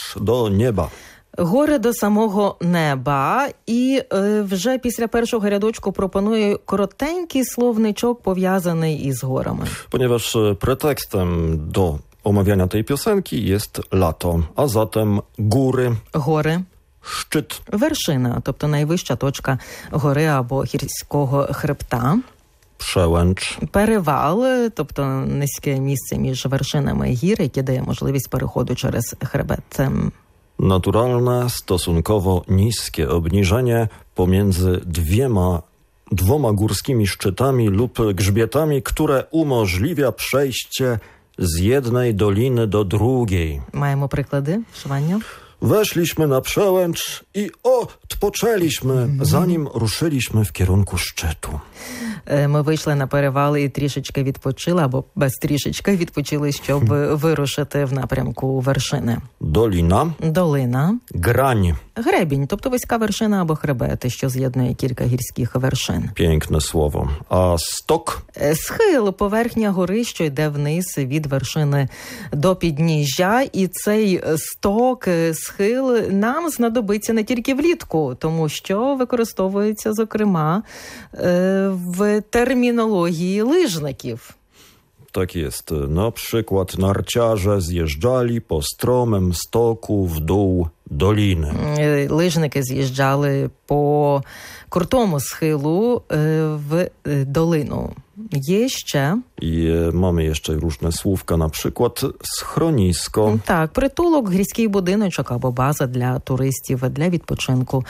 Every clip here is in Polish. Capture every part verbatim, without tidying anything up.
aż do nieba. Гори до самого неба. І е, вже після першого рядочку пропоную коротенький словничок, пов'язаний із горами. Ponieważ pretekstem do omawiania tej piosenki jest lato, a zatem góry, Гори. szczyt, Вершина, тобто найвища точка гори або гірського хребта. przełęcz, Перевал, тобто низьке місце між вершинами гір, яке дає можливість переходу через хребет. naturalne, stosunkowo niskie obniżenie pomiędzy dwiema, dwoma górskimi szczytami lub grzbietami, które umożliwia przejście z jednej doliny do drugiej. Маємо приклади вшивання. Weszliśmy na przełęcz i odpoczęliśmy, zanim ruszyliśmy w kierunku szczytu. Ми вийшли на перевал і трішечки відпочили, або без трішечки відпочили, щоб вирушити в напрямку вершини. Dolina, Долина. grań. Гребінь, тобто вузька вершина або хребет, що з'єднує кілька гірських вершин. Piękne słowo. A stok? Схил – поверхня гори, що йде вниз від вершини до підніжжя. І цей сток, схил нам знадобиться не тільки влітку, тому що використовується, зокрема, w terminologii lyżników. Tak jest. Na przykład narciarze zjeżdżali po stromym stoku w dół doliny. Лижники з'їжджали по крутому схилу w долину. Є ще... I mamy jeszcze różne słówka, na przykład schronisko. Так, притулок, гірський будиночок або база для туристів, для відпочинку.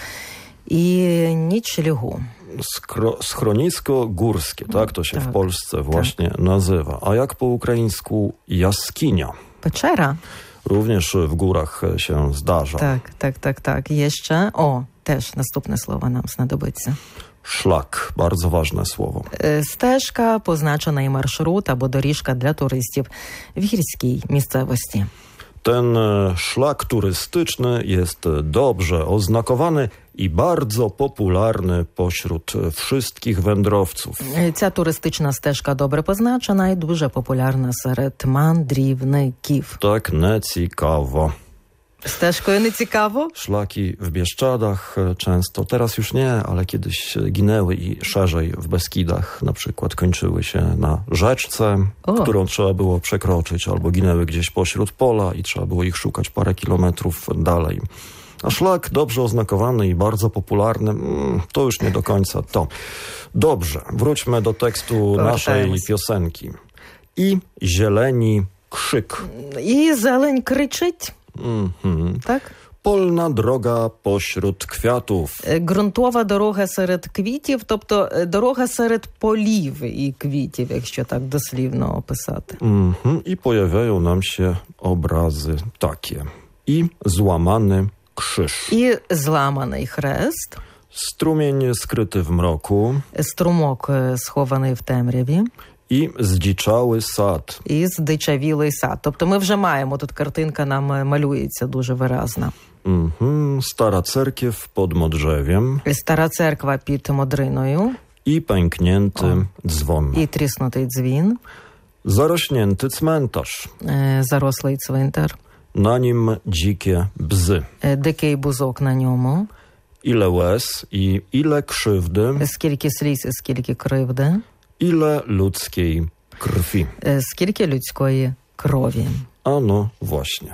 І нічлігу. Skro, schronisko górskie, tak to się tak, w Polsce właśnie tak. nazywa. A jak po ukraińsku jaskinia? Печера. Również w górach się zdarza. Так, так, так, так. Є ще... О, теж наступне слово нам знадобиться. Szlak, bardzo ważne słowo. Стежка, позначений маршрут або доріжка для туристів в гірській місцевості. Ten szlak turystyczny jest dobrze oznakowany i bardzo popularny pośród wszystkich wędrowców. Ця туристична стежка добре позначена і дуже популярна серед мандрівників. Tak, niecikawo. Стежкою не цікаво? Szlaki w Bieszczadach często, teraz już nie, ale kiedyś ginęły i szerzej w Beskidach na przykład kończyły się na rzeczce, O. którą trzeba było przekroczyć, albo ginęły gdzieś pośród pola i trzeba było ich szukać parę kilometrów dalej. A szlak dobrze oznakowany i bardzo popularny, to już nie do końca to. Dobrze, wróćmy do tekstu naszej piosenki. I zieleni krzyk. І зелень кричить. Mhm. Так? Polna droga pośród kwiatów. Ґрунтова дорога серед квітів, тобто дорога серед полів і квітів, якщо так дослівно описати. Mhm. I pojawiają nam się obrazy takie. I złamany krzyż. І зламаний хрест. Strumień skryty w mroku. Струмок схований в темряві. I zdziczały sad. І здичавілий сад. Тобто ми вже маємо, тут картинка нам малюється дуже виразна. Mhm. Stara cerkiew pod modrzewiem. Стара церква під Модриною. I pęknięty O. dzwon. І тріснутий дзвін. Zarośnięty cmentarz. Е, Зарослий цвинтар. Na nim dzikie bzy. Е, Дикий бузок на ньому. Ile łez i ile krzywdy, Скільки сліз і скільки кривди. ile ludzkiej krwi. Е, Скільки людської крові. Ano właśnie.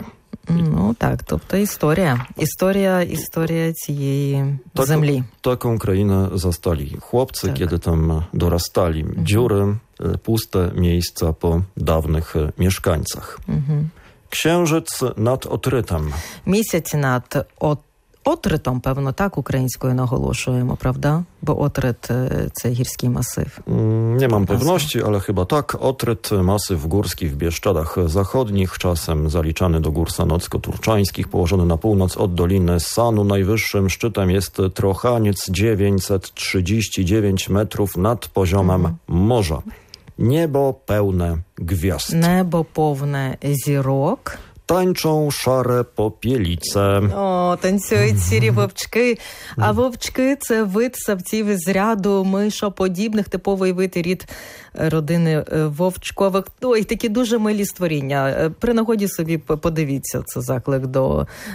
Ну так, тобто історія. Історія, історія цієї Taką- землі. Taką krainę zastali chłopcy, Tak. kiedy tam dorastali. Dziury, e, puste miejsca po dawnych e, mieszkańcach. Угу. Księżyc nad Otrytem. Місяць над от, отритом, певно, так українською наголошуємо, правда? Бо отрит – це гірський масив. Mm, Nie mam Masy. pewności, ale chyba tak. Otryt, masyw górski w Bieszczadach Zachodnich, czasem zaliczany do gór sanocko-turczańskich, położony na północ od Doliny Sanu. Najwyższym szczytem jest Trochaniec, dziewięćset trzydzieści dziewięć metrów nad poziomem Mhm. morza. Niebo pełne gwiazd. Небо повне зірок. Tańczą szare popielice. О, танцюють сірі вовчки. А вовчки – це вид савців із ряду мишоподібних, типовий вид і рід родини вовчкових. Ой, такі дуже милі створіння. При нагоді собі подивіться, це заклик до